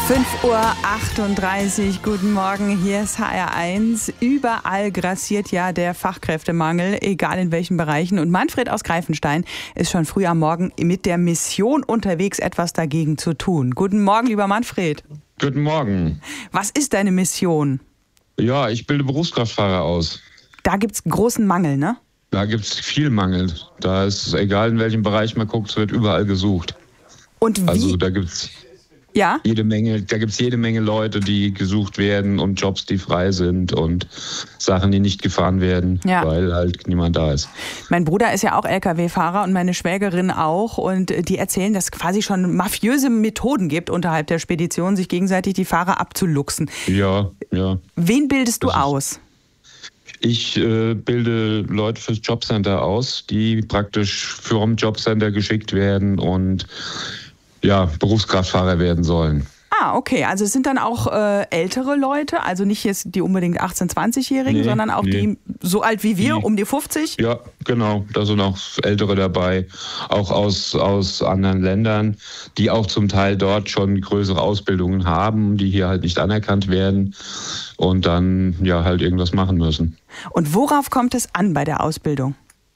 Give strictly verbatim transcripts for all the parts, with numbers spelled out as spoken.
fünf Uhr achtunddreißig, guten Morgen, hier ist H R eins. Überall grassiert ja der Fachkräftemangel, egal in welchen Bereichen. Und Manfred aus Greifenstein ist schon früh am Morgen mit der Mission unterwegs, etwas dagegen zu tun. Guten Morgen, lieber Manfred. Guten Morgen. Was ist deine Mission? Ja, ich bilde Berufskraftfahrer aus. Da gibt es großen Mangel, ne? Da gibt es viel Mangel. Da ist, egal in welchem Bereich man guckt, es wird überall gesucht. Und wie? Also da gibt es ja? jede Menge, da gibt's jede Menge Leute, die gesucht werden und Jobs, die frei sind und Sachen, die nicht gefahren werden, ja. weil halt niemand da ist. Mein Bruder ist ja auch L K W-Fahrer und meine Schwägerin auch, und die erzählen, dass es quasi schon mafiöse Methoden gibt unterhalb der Spedition, sich gegenseitig die Fahrer abzuluxen. Ja, ja. Wen bildest du Das ist- aus? Ich äh, bilde Leute fürs Jobcenter aus, die praktisch vom Jobcenter geschickt werden und ja, Berufskraftfahrer werden sollen. Ah, okay. Also es sind dann auch äh, ältere Leute, also nicht jetzt die unbedingt achtzehn-, zwanzigjährigen, Nee, sondern auch nee. die so alt wie wir, Die- um die fünfzig? Ja, genau. Da sind auch Ältere dabei, auch aus, aus anderen Ländern, die auch zum Teil dort schon größere Ausbildungen haben, die hier halt nicht anerkannt werden und dann ja halt irgendwas machen müssen. Und worauf kommt es an bei der Ausbildung?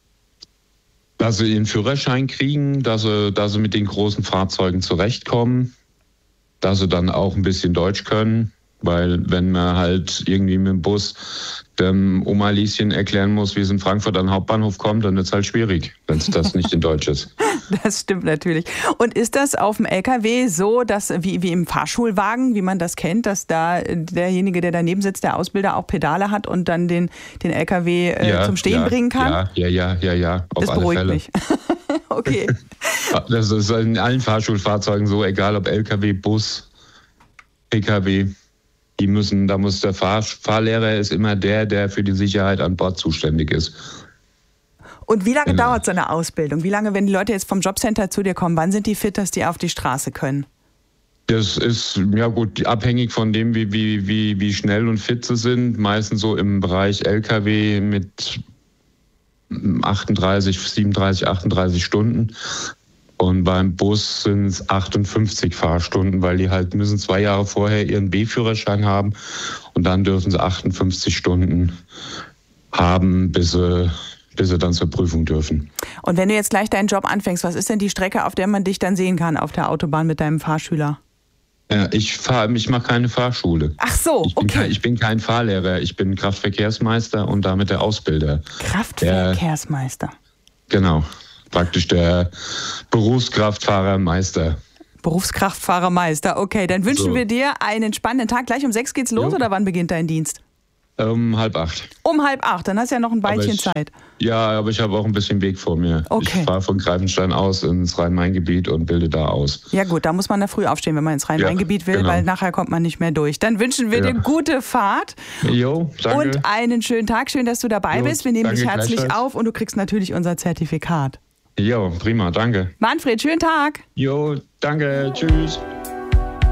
Dass sie ihren Führerschein kriegen, dass sie, dass sie mit den großen Fahrzeugen zurechtkommen, dass sie dann auch ein bisschen Deutsch können, weil wenn man halt irgendwie mit dem Bus dem Oma Lieschen erklären muss, wie es in Frankfurt an den Hauptbahnhof kommt, dann wird es halt schwierig, wenn es das nicht in Deutsch ist. Das stimmt natürlich. Und ist das auf dem L K W so, dass wie, wie im Fahrschulwagen, wie man das kennt, dass da derjenige, der daneben sitzt, der Ausbilder, auch Pedale hat und dann den, den L K W äh, Ja, zum Stehen ja, bringen kann? Ja, ja, ja, ja, ja, auf das alle beruhigt Fälle. mich. Okay. Das ist in allen Fahrschulfahrzeugen so, egal ob L K W, Bus, P K W. Die müssen, da muss der Fahr Fahrlehrer ist immer der, der für die Sicherheit an Bord zuständig ist. Und wie lange Genau. dauert so eine Ausbildung? Wie lange, wenn die Leute jetzt vom Jobcenter zu dir kommen, wann sind die fit, dass die auf die Straße können? Das ist, ja gut, abhängig von dem, wie, wie, wie, wie schnell und fit sie sind. Meistens so im Bereich L K W mit achtunddreißig, siebenunddreißig, achtunddreißig Stunden. Und beim Bus sind es achtundfünfzig Fahrstunden, weil die halt müssen zwei Jahre vorher ihren B-Führerschein haben und dann dürfen sie achtundfünfzig Stunden haben, bis sie, bis sie dann zur Prüfung dürfen. Und wenn du jetzt gleich deinen Job anfängst, was ist denn die Strecke, auf der man dich dann sehen kann auf der Autobahn mit deinem Fahrschüler? Ja, ich fahre, ich mache keine Fahrschule. Ach so, Ich bin, okay. kein, ich bin kein Fahrlehrer, ich bin Kraftverkehrsmeister und damit der Ausbilder. Kraftverkehrsmeister. Genau, praktisch der Berufskraftfahrermeister. Berufskraftfahrermeister. Okay, dann wünschen So. wir dir einen spannenden Tag. Gleich um sechs geht's los, Jo. oder wann beginnt dein Dienst? Um halb acht. Um halb acht, dann hast du ja noch ein Aber Weilchen ich- Zeit. Ja, aber ich habe auch ein bisschen Weg vor mir. Okay. Ich fahre von Greifenstein aus ins Rhein-Main-Gebiet und bilde da aus. Ja gut, da muss man da früh aufstehen, wenn man ins Rhein-Main-Gebiet will, genau. weil nachher kommt man nicht mehr durch. Dann wünschen wir Ja. dir gute Fahrt Jo, danke. und einen schönen Tag. Schön, dass du dabei Jo, bist. Wir nehmen danke dich herzlich gleichfalls. auf und du kriegst natürlich unser Zertifikat. Jo, prima, danke. Manfred, schönen Tag. Jo, danke, tschüss.